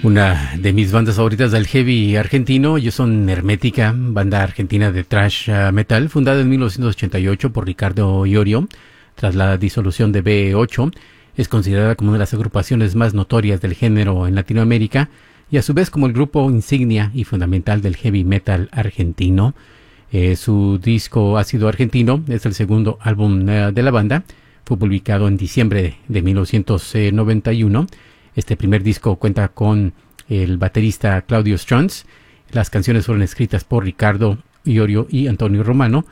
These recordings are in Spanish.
Una de mis bandas favoritas del heavy argentino. Ellos son Hermética, banda argentina de thrash metal, fundada en 1988 por Ricardo Iorio. Tras la disolución de B8, es considerada como una de las agrupaciones más notorias del género en Latinoamérica y a su vez como el grupo insignia y fundamental del heavy metal argentino. Su disco Ácido Argentino es el segundo álbum de la banda. Fue publicado en diciembre de 1991. Este primer disco cuenta con el baterista Claudio Strunz. Las canciones fueron escritas por Ricardo Iorio y Antonio Romano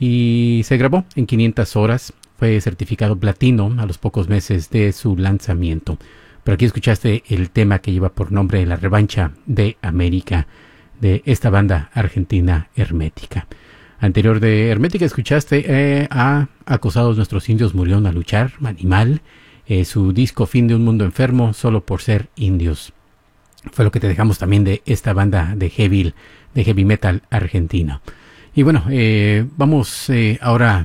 y se grabó en 500 horas. Fue certificado platino a los pocos meses de su lanzamiento. Pero aquí escuchaste el tema que lleva por nombre La Revancha de América, de esta banda argentina Hermética. Anterior de Hermética escuchaste a Acosados Nuestros Indios Murieron a Luchar, Animal. Su disco Fin de un Mundo Enfermo, Solo por Ser Indios. Fue lo que te dejamos también de esta banda de heavy metal argentina. Y bueno, vamos ahora,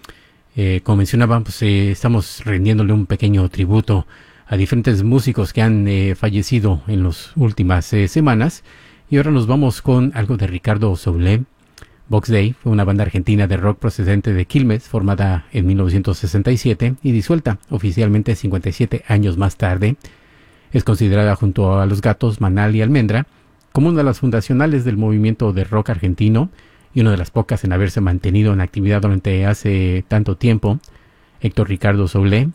como mencionaba, pues, estamos rindiéndole un pequeño tributo a diferentes músicos que han fallecido en las últimas semanas. Y ahora nos vamos con algo de Ricardo Soule. Box Day fue una banda argentina de rock procedente de Quilmes, formada en 1967 y disuelta oficialmente 57 años más tarde. Es considerada junto a Los Gatos, Manal y Almendra como una de las fundacionales del movimiento de rock argentino y una de las pocas en haberse mantenido en actividad durante hace tanto tiempo. Héctor Ricardo Soule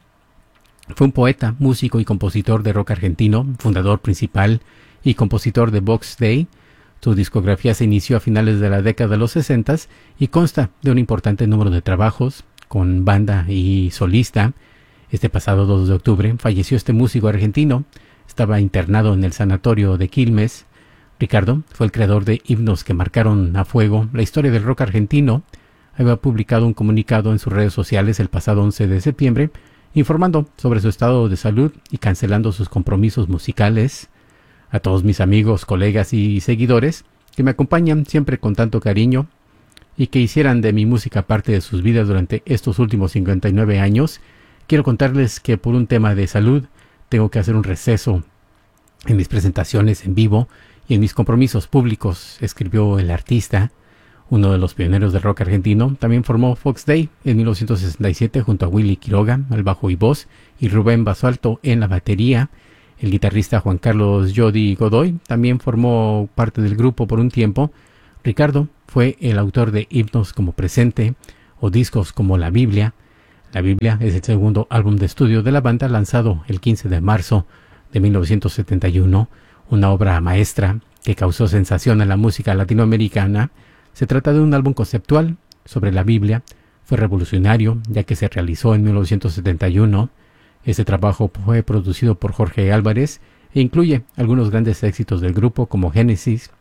fue un poeta, músico y compositor de rock argentino, fundador principal y compositor de Box Day. Su discografía se inició a finales de la década de los 60 y consta de un importante número de trabajos con banda y solista. Este pasado 2 de octubre falleció este músico argentino. Estaba internado en el sanatorio de Quilmes. Ricardo fue el creador de himnos que marcaron a fuego la historia del rock argentino. Había publicado un comunicado en sus redes sociales el pasado 11 de septiembre informando sobre su estado de salud y cancelando sus compromisos musicales. A todos mis amigos, colegas y seguidores que me acompañan siempre con tanto cariño y que hicieran de mi música parte de sus vidas durante estos últimos 59 años, quiero contarles que por un tema de salud tengo que hacer un receso en mis presentaciones en vivo y en mis compromisos públicos, escribió el artista. Uno de los pioneros del rock argentino, también formó Box Day en 1967 junto a Willy Quiroga al bajo y voz y Rubén Basualto en la batería. El guitarrista Juan Carlos Jody Godoy también formó parte del grupo por un tiempo. Ricardo fue el autor de himnos como Presente o discos como La Biblia. La Biblia es el segundo álbum de estudio de la banda lanzado el 15 de marzo de 1971, una obra maestra que causó sensación en la música latinoamericana. Se trata de un álbum conceptual sobre la Biblia. Fue revolucionario ya que se realizó en 1971. Este trabajo fue producido por Jorge Álvarez e incluye algunos grandes éxitos del grupo como Génesis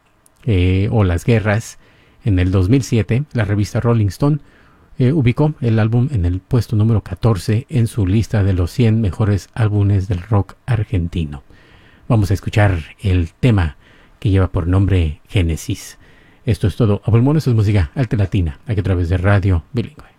o Las Guerras. En el 2007, la revista Rolling Stone ubicó el álbum en el puesto número 14 en su lista de los 100 mejores álbumes del rock argentino. Vamos a escuchar el tema que lleva por nombre Génesis. Esto es todo. A pulmones es música alternatina, aquí a través de Radio Bilingüe.